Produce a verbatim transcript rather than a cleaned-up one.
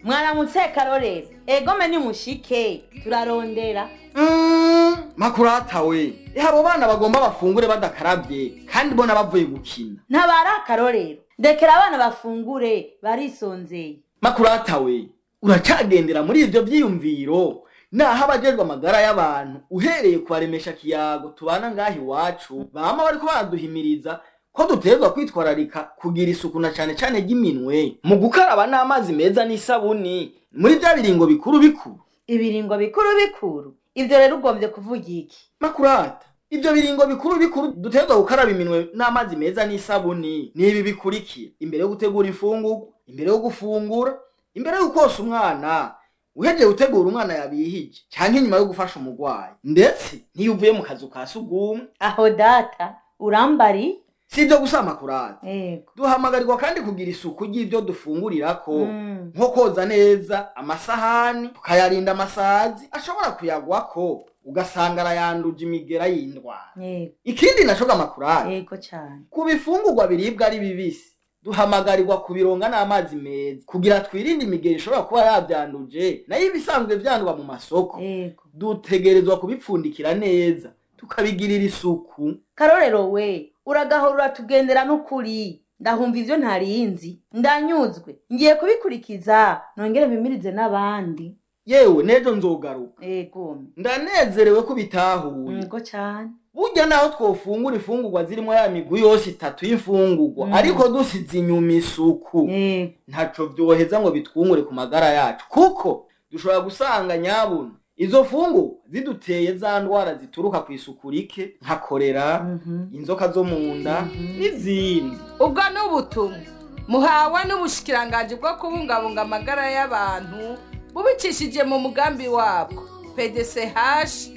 Mwaramutse Karorero. Egome ni mushike turarondera. Mm, makurata we. Abo bana bagomba bafungure badakarabye kandi bona bavuye gukina. Ntabara Karorero. Ndekera abana bafungure barisonzeye. Makurata we. Uracagendera muri ivyo vyiyumviro. Naho abajejwe amagara y'abantu uhereye kubaremesha kiyago tubana ngahi wacu bama bariko baraduhimiriza ko duterezwa kwitwararika kugira isuku na cane cane ry'iminwe mu gukaraba n'amazi meza n'isabuni muri bya biringo bikuru bikuru. Ibiringo bikuru bikuru ivyo rero ugombye kuvuga iki? Makurata, ivyo biringo bikuru bikuru duterezwa gukaraba iminwe n'amazi meza n'isabuni ni ibi bikurikira: imbere yo gutegura ifungurwa, imbere yo gufungura, imbere yo kosa umwana, uheje gutegura umwana yabihije canke inyuma yo gufasha umugwayi, ndetse niyo uvuye mu kazu ka sugumwe. Aho data urambari sivyo gusa Makurata. Yego. Duhamagarirwa kandi kugira isuku y'ivyo dufungurirako mm. nko koza neza amasahani, tukayarinda amasazi ashobora kuyagwako ugasanga arayanduje imigera y'indwara. Yego. Ikindi nacoga Makurata. Yego cyane. Kubifungurwa biribwa ari bibisi duhamagarirwa kubironga n'amazi meza kugira twirinde imigera ishobora kuba yavyanduje nayo ibisanzwe vyandwa mu masoko. Yego. Dutegerezwa kubipfundikira neza tukabigirira isuku. Karorero we uragahorura tugendera n'ukuri ndahumva ivyo ntarinzi ndanyuzwe ngiye kubikurikiza nongere mpimirize n'abandi. Yewe nejo nzogaruka. Yego. Ndanezerewe ko bitahuye. Yego cyane. Burya naho twofungura ifungurwa zirimo ya migwi yose itatu y'ifungurwa mm. ariko dusize inyuma isuku. Yego. Ntaco vyoheza ngo bitwungure ku magara yacu kuko dushobora gusanga nyabuna izo fungu ziduteye za ndwara zituruka ku isuku rike nka kolera, mm -hmm. inzoka zo mu nda mm -hmm. n'izindi. Ubwo n'ubutumwa muhawa n'ubushikiranganje bwo kubungabunga amagara y'abantu bubicishije mu mugambi wabwo P D C H